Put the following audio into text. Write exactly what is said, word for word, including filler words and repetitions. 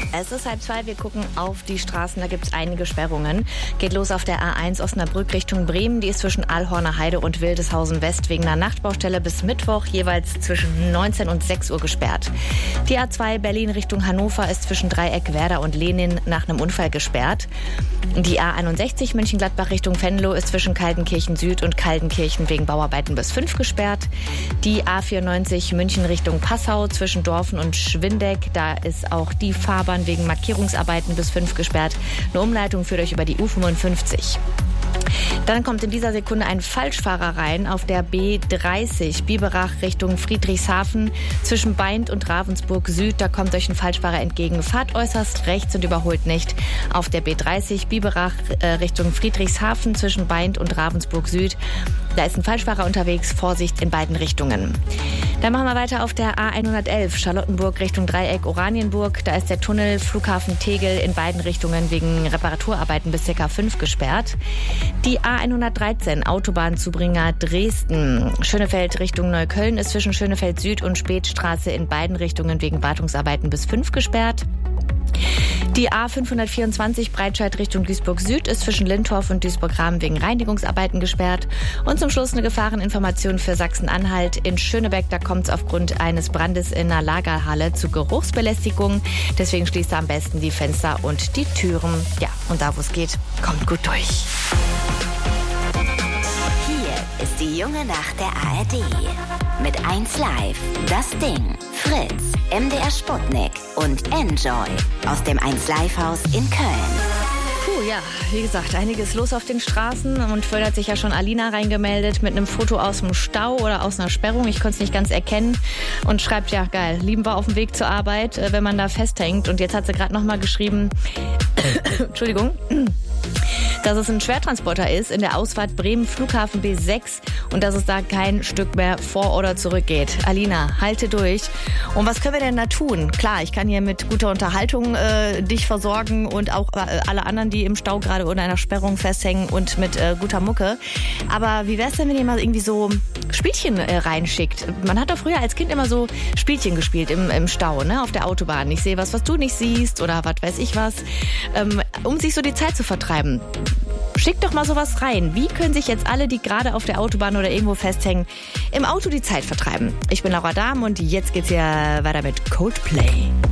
Es ist halb zwei, wir gucken auf die Straßen, da gibt es einige Sperrungen. Geht los auf der A eins Osnabrück Richtung Bremen, die ist zwischen Allhorner Heide und Wildeshausen West wegen einer Nachtbaustelle bis Mittwoch jeweils zwischen neunzehn und sechs Uhr gesperrt. Die A zwei Berlin Richtung Hannover ist zwischen Dreieck Werder und Lenin nach einem Unfall gesperrt. Die A einundsechzig München-Gladbach Richtung Venlo ist zwischen Kaltenkirchen Süd und Kaltenkirchen wegen Bauarbeiten bis fünf gesperrt. Die A vierundneunzig München Richtung Passau zwischen Dorfen und Schwindeck, da ist auch die Fahrbahn wegen Markierungsarbeiten bis fünf gesperrt. Eine Umleitung führt euch über die U fünfundfünfzig. Dann kommt in dieser Sekunde ein Falschfahrer rein auf der B dreißig Biberach Richtung Friedrichshafen zwischen Beint und Ravensburg Süd. Da kommt euch ein Falschfahrer entgegen. Fahrt äußerst rechts und überholt nicht. Auf der B dreißig Biberach äh, Richtung Friedrichshafen zwischen Beint und Ravensburg Süd. Da ist ein Falschfahrer unterwegs. Vorsicht in beiden Richtungen. Dann machen wir weiter auf der A hundertelf Charlottenburg Richtung Dreieck Oranienburg. Da ist der Tunnel Flughafen Tegel in beiden Richtungen wegen Reparaturarbeiten bis ca. fünf gesperrt. Die A hundertdreizehn Autobahnzubringer Dresden Schönefeld Richtung Neukölln ist zwischen Schönefeld Süd und Spätstraße in beiden Richtungen wegen Wartungsarbeiten bis fünf gesperrt. Die A fünfhundertvierundzwanzig Breitscheid Richtung Duisburg Süd ist zwischen Lintorf und Duisburg-Rahmen wegen Reinigungsarbeiten gesperrt. Und zum Schluss eine Gefahreninformation für Sachsen-Anhalt. In Schönebeck, da kommt es aufgrund eines Brandes in einer Lagerhalle zu Geruchsbelästigung. Deswegen schließt er am besten die Fenster und die Türen. Ja, und da wo es geht, kommt gut durch. Hier ist die junge Nacht der A R D. Mit eins Live, das Ding, Fritz, M D R Sputnik und Enjoy aus dem eins Live Haus in Köln. Puh, ja, wie gesagt, einiges los auf den Straßen und vorhin hat sich ja schon Alina reingemeldet mit einem Foto aus dem Stau oder aus einer Sperrung. Ich konnte es nicht ganz erkennen und schreibt, ja geil, lieben wir auf dem Weg zur Arbeit, wenn man da festhängt. Und jetzt hat sie gerade nochmal geschrieben, Entschuldigung, dass es ein Schwertransporter ist in der Ausfahrt Bremen Flughafen B sechs und dass es da kein Stück mehr vor oder zurück geht. Alina, halte durch. Und was können wir denn da tun? Klar, ich kann hier mit guter Unterhaltung äh, dich versorgen und auch äh, alle anderen, die im Stau gerade unter einer Sperrung festhängen und mit äh, guter Mucke. Aber wie wär's denn, wenn ihr mal irgendwie so Spielchen äh, reinschickt? Man hat doch früher als Kind immer so Spielchen gespielt im, im Stau, ne, auf der Autobahn. Ich sehe was, was du nicht siehst oder was weiß ich was, ähm, um sich so die Zeit zu vertreiben. Schickt doch mal sowas rein. Wie können sich jetzt alle, die gerade auf der Autobahn oder irgendwo festhängen, im Auto die Zeit vertreiben? Ich bin Laura Dahm und jetzt geht's ja weiter mit Coldplay.